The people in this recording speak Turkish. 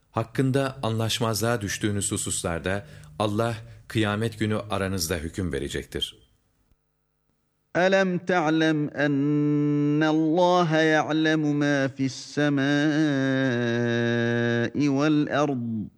Hakkında anlaşmazlığa düştüğünüz hususlarda Allah kıyamet günü aranızda hüküm verecektir. أَلَمْ تَعْلَمْ أَنَّ اللّٰهَ يَعْلَمُ مَا فِي السَّمَاءِ وَالْأَرْضِ